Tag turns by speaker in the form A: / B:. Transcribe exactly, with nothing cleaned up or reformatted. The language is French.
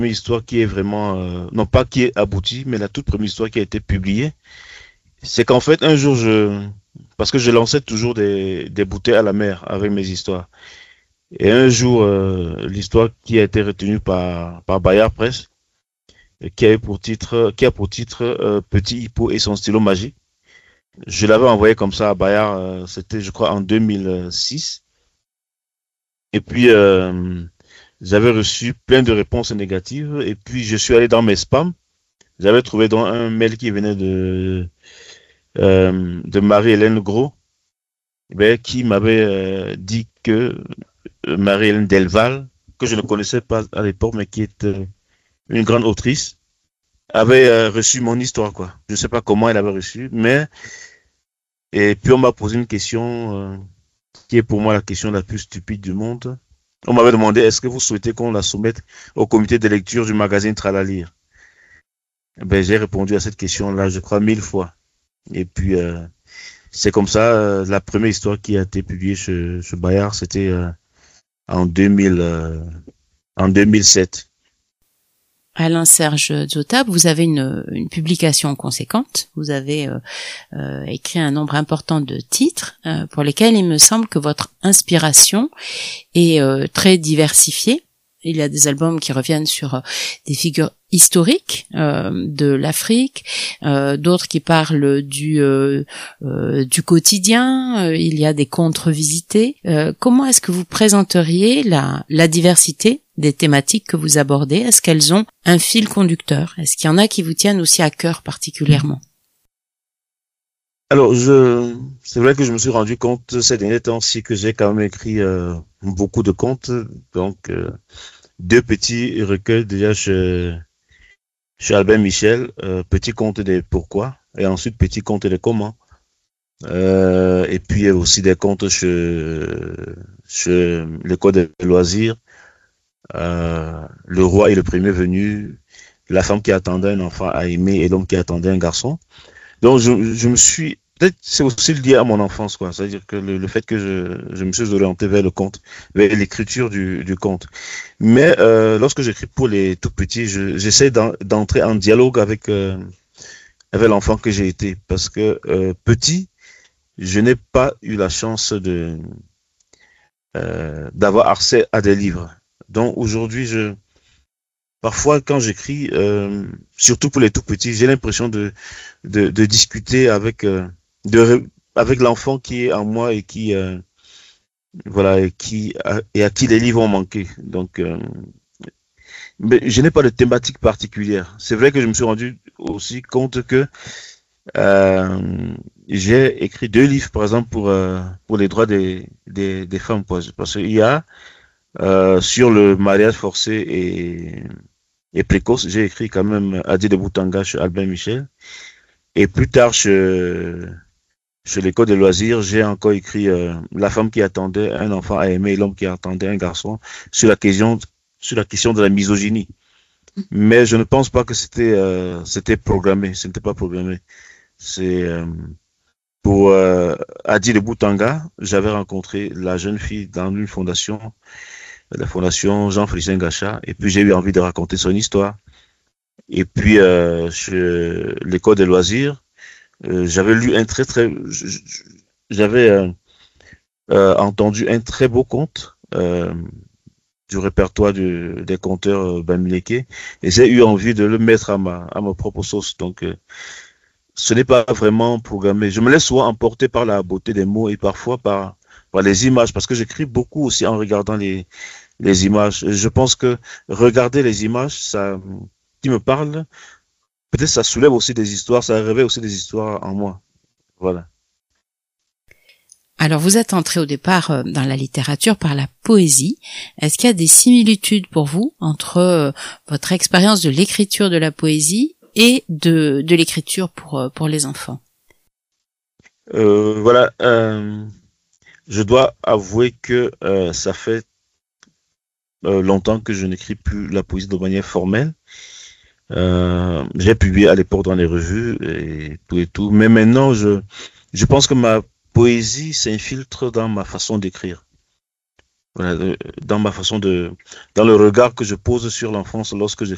A: histoire qui est vraiment, euh, non pas qui est aboutie, mais la toute première histoire qui a été publiée, c'est qu'en fait, un jour, je, parce que je lançais toujours des, des bouteilles à la mer avec mes histoires. Et un jour, euh, l'histoire qui a été retenue par, par Bayard Presse, et qui a eu pour titre, qui a pour titre euh, Petit Hippo et son stylo magique. Je l'avais envoyé comme ça à Bayard, euh, c'était, je crois, en deux mille six. Et puis, euh, j'avais reçu plein de réponses négatives. Et puis, je suis allé dans mes spams. J'avais trouvé dans un mail qui venait de, euh, de Marie-Hélène Gros, ben, qui m'avait euh, dit que euh, Marie-Hélène Delval, que je ne connaissais pas à l'époque, mais qui est euh, une grande autrice, avait euh, reçu mon histoire, quoi. Je ne sais pas comment elle avait reçu, mais et puis on m'a posé une question euh, qui est pour moi la question la plus stupide du monde. On m'avait demandé est-ce que vous souhaitez qu'on la soumette au comité de lecture du magazine Tralalier. Ben j'ai répondu à cette question-là, je crois mille fois. Et puis euh, c'est comme ça euh, la première histoire qui a été publiée chez, chez Bayard, c'était euh, en deux mille, euh, en deux mille sept.
B: Alain Serge Dzota, vous avez une, une publication conséquente. Vous avez euh, euh, écrit un nombre important de titres euh, pour lesquels il me semble que votre inspiration est euh, très diversifiée. Il y a des albums qui reviennent sur euh, des figures historiques euh, de l'Afrique, euh, d'autres qui parlent du euh, euh, du quotidien. Euh, il y a des contes revisités. Euh, comment est-ce que vous présenteriez la la diversité des thématiques que vous abordez? Est-ce qu'elles ont un fil conducteur? Est-ce qu'il y en a qui vous tiennent aussi à cœur particulièrement?
A: Alors, je, c'est vrai que je me suis rendu compte ces derniers temps-ci que j'ai quand même écrit euh, beaucoup de contes. Donc, euh, deux petits recueils déjà chez, chez Albert Michel, euh, Petit conte des pourquoi, et ensuite Petit conte des comment. Euh, et puis aussi des contes chez, chez l'école des loisirs, euh, Le roi et le premier venu, La femme qui attendait un enfant à aimer et l'homme qui attendait un garçon. Donc, je, je me suis, peut-être c'est aussi lié à mon enfance, quoi. C'est-à-dire que le, le fait que je, je me suis orienté vers le conte, vers l'écriture du, du conte. Mais euh, lorsque j'écris pour les tout petits, je, j'essaie d'en, d'entrer en dialogue avec, euh, avec l'enfant que j'ai été. Parce que euh, petit, je n'ai pas eu la chance de euh, d'avoir accès à des livres. Donc aujourd'hui, je parfois, quand j'écris, euh, surtout pour les tout petits, j'ai l'impression de, de, de discuter avec, euh, de, avec l'enfant qui est en moi et qui, euh, voilà, et qui, a, et à qui les livres ont manqué. Donc, euh, mais je n'ai pas de thématique particulière. C'est vrai que je me suis rendu aussi compte que euh, j'ai écrit deux livres, par exemple, pour, euh, pour les droits des, des, des femmes, quoi. Parce qu'il y a euh, sur le mariage forcé et et précoce, j'ai écrit quand même Adi de Boutanga chez Albert Michel. Et plus tard, chez, chez l'école des loisirs, j'ai encore écrit euh, La femme qui attendait un enfant à aimer et l'homme qui attendait un garçon sur la question, sur la question de la misogynie. Mais je ne pense pas que c'était euh, c'était programmé. Ce n'était pas programmé. C'est euh, pour euh, Adi de Boutanga, j'avais rencontré la jeune fille dans une fondation, la fondation Jean-Félicien Gachat, et puis j'ai eu envie de raconter son histoire. Et puis, euh, chez l'école des loisirs, euh, j'avais lu un très, très... J'avais euh, euh, entendu un très beau conte euh, du répertoire du, des conteurs euh, Bamileke, et j'ai eu envie de le mettre à ma, à ma propre sauce. Donc, euh, ce n'est pas vraiment programmé. Je me laisse souvent emporter par la beauté des mots et parfois par, par les images, parce que j'écris beaucoup aussi en regardant les les images. Je pense que regarder les images, ça, qui me parle, peut-être ça soulève aussi des histoires, ça réveille aussi des histoires en moi. Voilà.
B: Alors, vous êtes entré au départ dans la littérature par la poésie. Est-ce qu'il y a des similitudes pour vous entre votre expérience de l'écriture de la poésie et de, de l'écriture pour, pour les enfants?
A: Euh, voilà. Euh, je dois avouer que euh, ça fait Euh, longtemps que je n'écris plus la poésie de manière formelle. Euh, j'ai publié à l'époque dans les revues et tout et tout. Mais maintenant, je, je pense que ma poésie s'infiltre dans ma façon d'écrire. Voilà, dans ma façon de, dans le regard que je pose sur l'enfance lorsque je